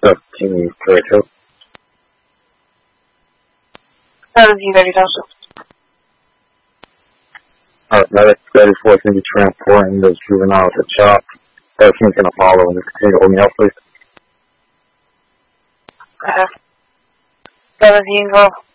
17, correct? Ready, Delta. Alright, medic 34 is going to be transporting those juveniles to CHOP. 13 is going to follow and just continue to hold me up, please. Okay. 17, go.